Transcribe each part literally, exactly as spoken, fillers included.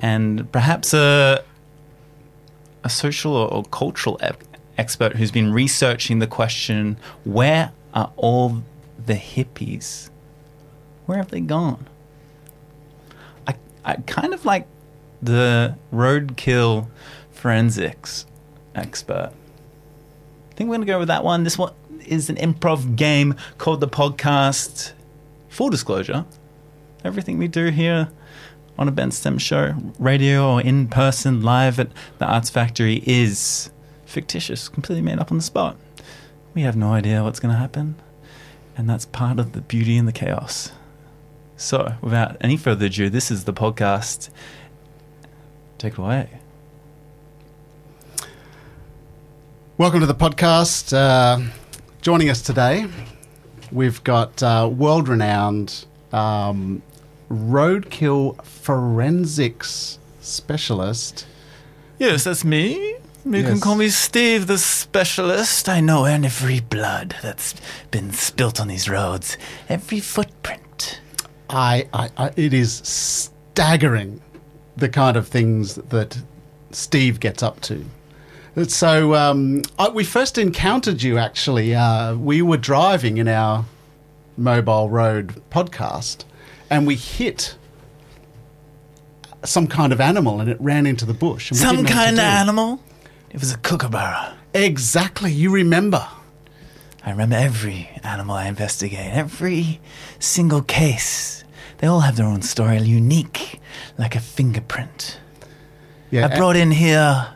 and perhaps a a social or, or cultural e- expert who's been researching the question, where are all the hippies? Where have they gone? I I kind of like the roadkill forensics expert. I think we're going to go with that one. This one is an improv game called The Podcast. Full disclosure, everything we do here on a Ben Stem show, radio or in person, live at the Arts Factory, is fictitious, completely made up on the spot. We have no idea what's going to happen, and that's part of the beauty and the chaos. So, without any further ado, this is The Podcast. Take it away. Welcome to The Podcast. Uh, joining us today, we've got uh, world-renowned um, roadkill forensics specialist. Yes, that's me. You Yes. can call me Steve, the specialist. I know every blood that's been spilt on these roads, every footprint. I, I, I, it is staggering the kind of things that Steve gets up to. So um, I, we first encountered you, actually. Uh, we were driving in our Mobile Road podcast, and we hit some kind of animal, and it ran into the bush. And we Some didn't know what to kind of do. animal? It was a kookaburra. Exactly. You remember. I remember every animal I investigate, every single case. They all have their own story, unique, like a fingerprint. Yeah. I brought in here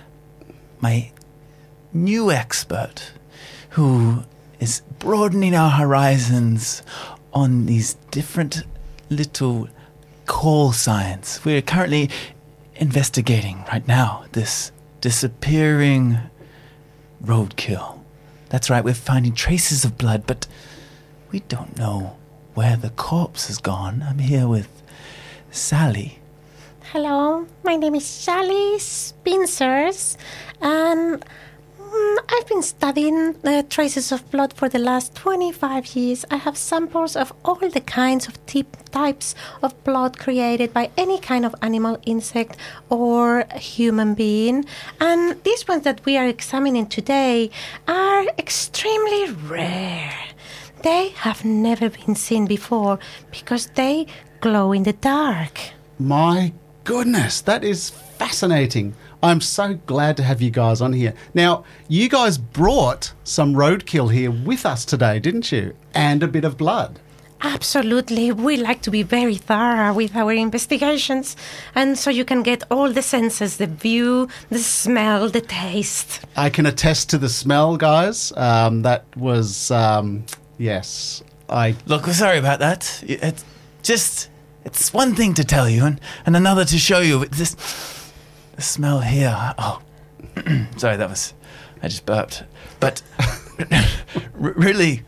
my new expert who is broadening our horizons on these different little call signs. We're currently investigating right now this disappearing roadkill. That's right, we're finding traces of blood, but we don't know where the corpse has gone. I'm here with Sally. Hello, my name is Sally Spincers, and mm, I've been studying the traces of blood for the last twenty-five years. I have samples of all the kinds of tip types of blood created by any kind of animal, insect, or human being. And these ones that we are examining today are extremely rare. They have never been seen before because they glow in the dark. My goodness, that is fascinating. I'm so glad to have you guys on here. Now, you guys brought some roadkill here with us today, didn't you? And a bit of blood. Absolutely. We like to be very thorough with our investigations. And so you can get all the senses, the view, the smell, the taste. I can attest to the smell, guys. Um, that was, um, yes, I... Look, we're sorry about that. It's just, it's one thing to tell you and, and another to show you. But this, the smell here. Oh, sorry, that was, I just burped. But r- really,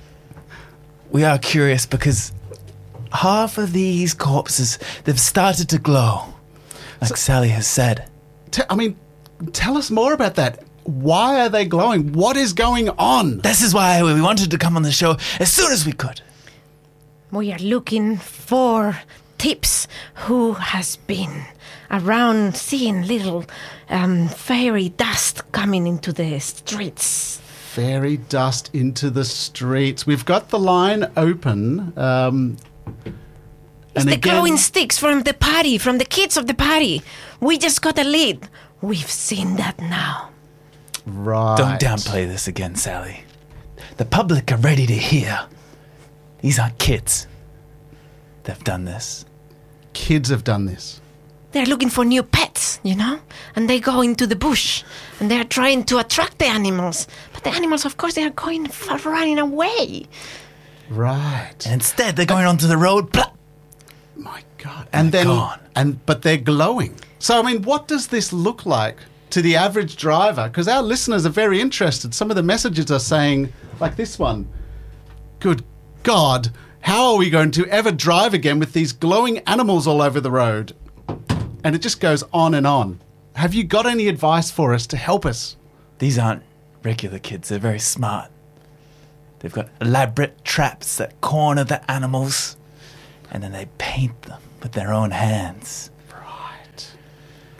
we are curious because half of these corpses, they've started to glow, like So- Sally has said. T- I mean, tell us more about that. Why are they glowing? What is going on? This is why we wanted to come on the show as soon as we could. We are looking for tips. Who has been around seeing little um, fairy dust coming into the streets? Fairy dust into the streets. We've got the line open. Um, It's and the again, glowing sticks from the party, from the kids of the party. We just got a lead. We've seen that now. right. Don't downplay this again, Sally. The public are ready to hear. These aren't kids. They've done this. Kids have done this. They're looking for new pets, you know? And they go into the bush. And they're trying to attract the animals. But the animals, of course, they are going far running away. Right. And instead, they're going onto the road. Plop. My God. And They're then, gone. and but they're glowing. So, I mean, what does this look like to the average driver? Because our listeners are very interested. Some of the messages are saying, like this one, good God, how are we going to ever drive again with these glowing animals all over the road? And it just goes on and on. Have you got any advice for us to help us? These aren't regular kids. They're very smart. They've got elaborate traps that corner the animals, and then they paint them with their own hands. Right.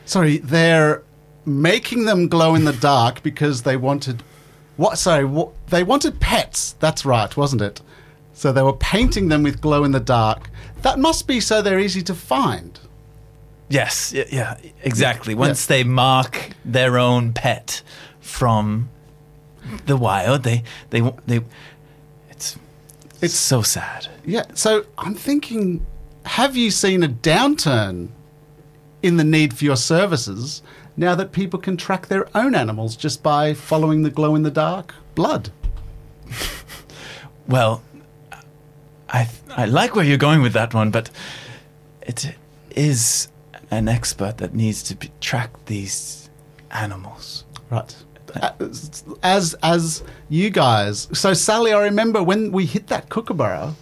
Sorry, they're making them glow in the dark because they wanted what? Sorry, what, they wanted pets. That's right, wasn't it? So they were painting them with glow in the dark. That must be so they're easy to find. Yes, yeah, yeah exactly. Once yeah. they mark their own pet from the wild, they they they it's it's so sad. Yeah. So I'm thinking, have you seen a downturn in the need for your services now that people can track their own animals just by following the glow in the dark blood? Well, I I like where you're going with that one, but it is an expert that needs to be, track these animals. Right. As as you guys, so Sally, I remember when we hit that kookaburra,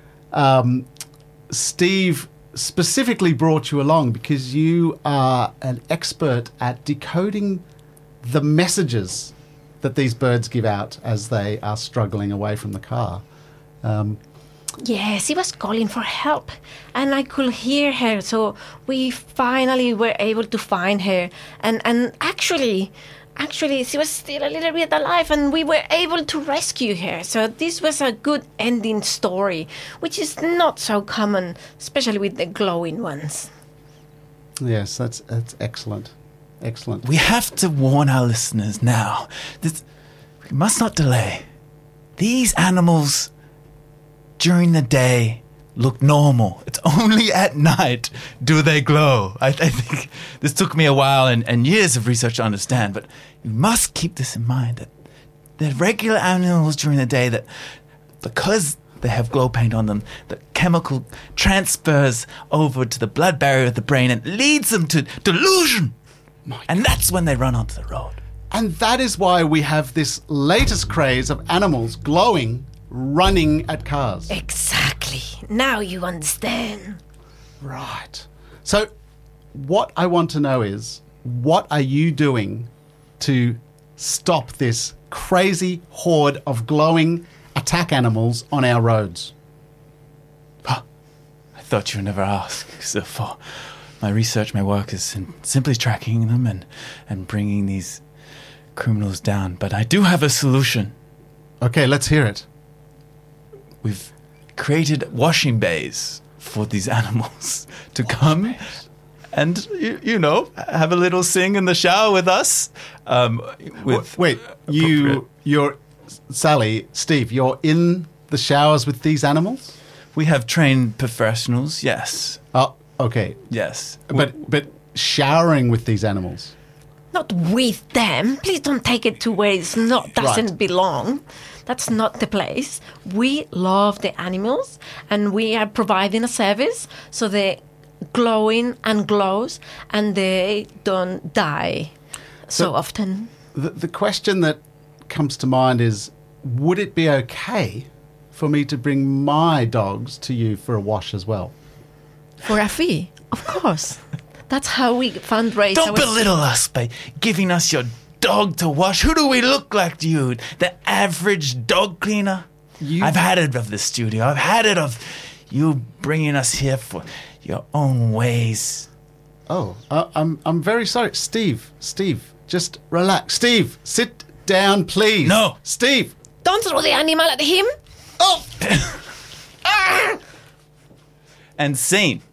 um, Steve specifically brought you along because you are an expert at decoding the messages that these birds give out as they are struggling away from the car. Um, Yes, he was calling for help, and I could hear her, so we finally were able to find her. And, and actually, actually, she was still a little bit alive, and we were able to rescue her. So this was a good ending story, which is not so common, especially with the glowing ones. Yes, that's that's excellent. Excellent. We have to warn our listeners now. This, we must not delay. These animals during the day look normal. It's only at night do they glow. I, I think this took me a while and, and years of research to understand, but you must keep this in mind that the regular animals during the day, that because they have glow paint on them, the chemical transfers over to the blood barrier of the brain and leads them to delusion. My and God. That's when they run onto the road. And that is why we have this latest craze of animals glowing, running at cars. Exactly. Now you understand. Right. So what I want to know is, what are you doing to stop this crazy horde of glowing attack animals on our roads? Huh. I thought you would never ask. So for my research, my work is in simply tracking them and, and bringing these criminals down. But I do have a solution. Okay, let's hear it. We've created washing bays for these animals to come and, you, you know, have a little sing in the shower with us. Um, with Wait, you, you're, Sally, Steve, you're in the showers with these animals? We have trained professionals, yes. Oh, okay. Yes. But, but showering with these animals? Not with them. Please don't take it to where it's not doesn't Right. belong. That's not the place. We love the animals, and we are providing a service so they're glowing and glows, and they don't die so, So- often. The, the question that comes to mind is, would it be okay for me to bring my dogs to you for a wash as well? For a fee, of course. That's how we fundraise. Don't our- belittle us by giving us your dog to wash. Who do we look like to you? The average dog cleaner? You- I've had it of the studio. I've had it of you bringing us here for your own ways. Oh, uh, I'm I'm very sorry, Steve. Steve, just relax. Steve, sit down, please. No. Steve. Don't throw the animal at him. Oh, And scene.